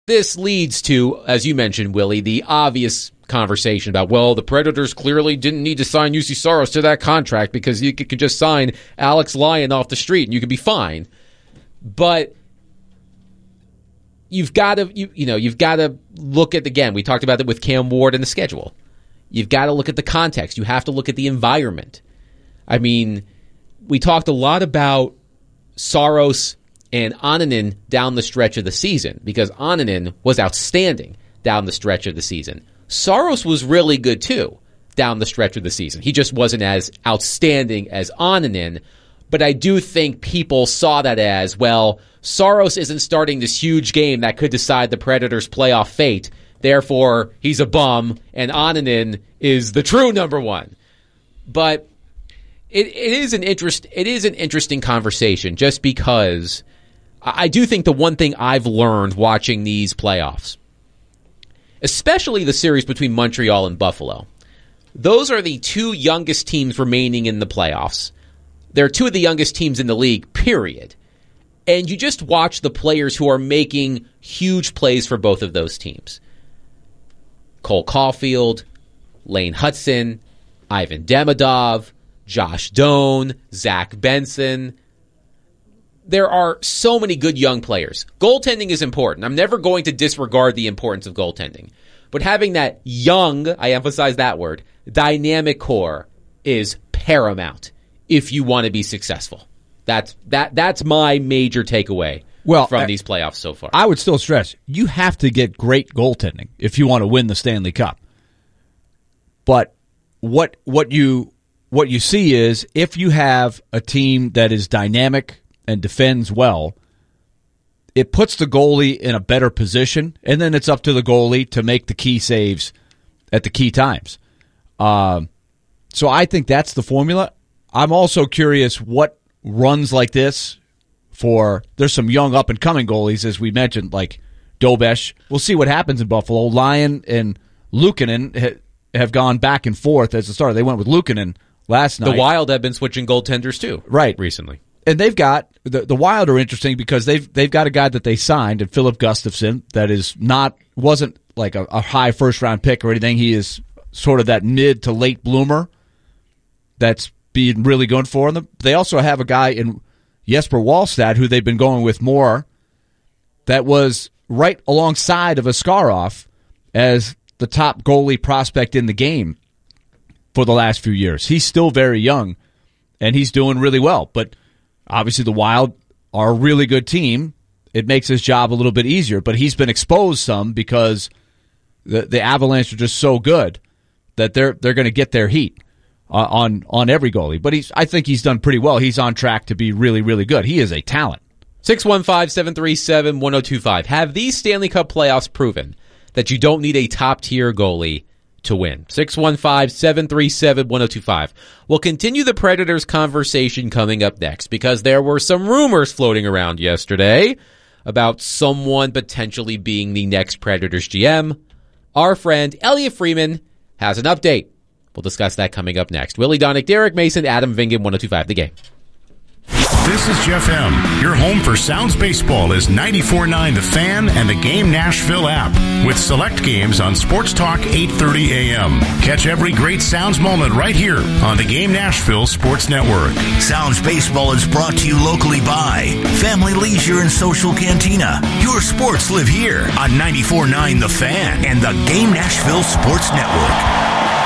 this leads to, as you mentioned, Willie, the obvious conversation about, well, the Predators clearly didn't need to sign UC Saros to that contract because you could just sign Alex Lyon off the street and you could be fine. But you've got to look at, again, we talked about it with Cam Ward and the schedule. You've got to look at the context. You have to look at the environment. I mean, we talked a lot about Saros and Annunen down the stretch of the season because Annunen was outstanding down the stretch of the season. Saros was really good too down the stretch of the season. He just wasn't as outstanding as Annunen, but I do think people saw that as, well, Saros isn't starting this huge game that could decide the Predators' playoff fate. Therefore, he's a bum, and Annunen is the true number one. But it is an interesting conversation just because I do think the one thing I've learned watching these playoffs, especially the series between Montreal and Buffalo, those are the two youngest teams remaining in the playoffs. They're two of the youngest teams in the league, period. And you just watch the players who are making huge plays for both of those teams. Cole Caulfield, Lane Hudson, Ivan Demidov, Josh Doan, Zach Benson. There are so many good young players. Goaltending is important. I'm never going to disregard the importance of goaltending. But having that young, I emphasize that word, dynamic core is paramount if you want to be successful. That's my major takeaway from these playoffs so far. I would still stress, you have to get great goaltending if you want to win the Stanley Cup. But what you see is if you have a team that is dynamic and defends well, it puts the goalie in a better position, and then it's up to the goalie to make the key saves at the key times. So I think that's the formula. I'm also curious what runs like this there's some young up-and-coming goalies, as we mentioned, like Dobesh. We'll see what happens in Buffalo. Lyon and Luukkonen have gone back and forth as a starter. They went with Luukkonen last night. The Wild have been switching goaltenders too, right, recently. And they've got the Wild are interesting because they've got a guy that they signed, and Philip Gustafsson, that wasn't like a high first round pick or anything. He is sort of that mid to late bloomer that's being really good for them. They also have a guy in Jesper Wallstad, who they've been going with more, that was right alongside of Askarov as the top goalie prospect in the game for the last few years. He's still very young, and he's doing really well. But obviously the Wild are a really good team. It makes his job a little bit easier, but he's been exposed some because the Avalanche are just so good that they're going to get their heat on every goalie. But I think he's done pretty well. He's on track to be really, really good. He is a talent. 615-737-1025. Have these Stanley Cup playoffs proven that you don't need a top-tier goalie to win? 615-737-1025. We'll continue the Predators conversation coming up next because there were some rumors floating around yesterday about someone potentially being the next Predators GM. Our friend Elliot Freeman has an update. We'll discuss that coming up next. Willie Donick, Derek Mason, Adam Vingan, 102.5 The Game. This is Jeff M. Your home for Sounds Baseball is 94.9 The Fan and the Game Nashville app with select games on Sports Talk 8:30 a.m. Catch every great Sounds moment right here on the Game Nashville Sports Network. Sounds Baseball is brought to you locally by Family Leisure and Social Cantina. Your sports live here on 94.9 The Fan and the Game Nashville Sports Network.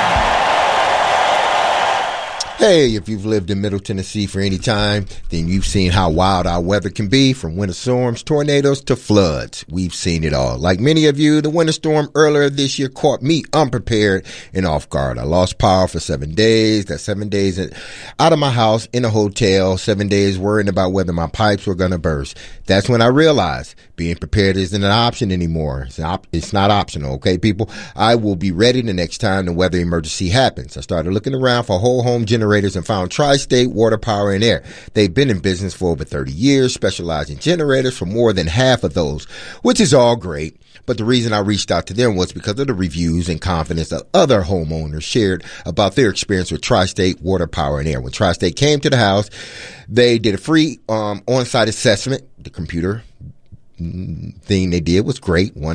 Hey, if you've lived in Middle Tennessee for any time, then you've seen how wild our weather can be, from winter storms, tornadoes, to floods. We've seen it all. Like many of you, the winter storm earlier this year caught me unprepared and off guard. I lost power for 7 days. That's 7 days out of my house, in a hotel, 7 days worrying about whether my pipes were going to burst. That's when I realized being prepared isn't an option anymore. It's not optional, okay, people? I will be ready the next time the weather emergency happens. I started looking around for whole home generators and found Tri-State Water, Power, and Air. They've been in business for over 30 years, specializing in generators for more than half of those, which is all great. But the reason I reached out to them was because of the reviews and confidence that other homeowners shared about their experience with Tri-State Water, Power, and Air. When Tri-State came to the house, they did a free on-site assessment. The computer thing they did was great. One